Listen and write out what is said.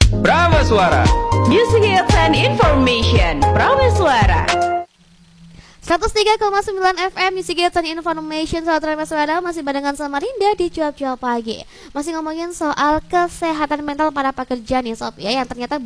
Prameswara. Music Hits and Information. Prameswara. 103,9 FM Music Hits and Information. Saat Prameswara masih barengan sama Rinda di Cuap-Cuap Pagi. Masih ngomongin soal kesehatan mental para pekerja nih Sob ya, yang ternyata